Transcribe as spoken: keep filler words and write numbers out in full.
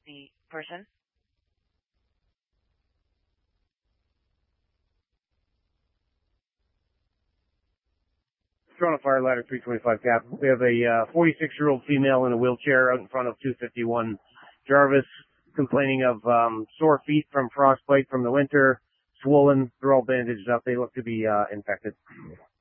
the person. Toronto Fire Ladder three twenty-five Cap. We have a uh, forty-six-year-old female in a wheelchair out in front of two fifty-one Jarvis, complaining of um, sore feet from frostbite from the winter, swollen. They're all bandaged up. They look to be uh, infected.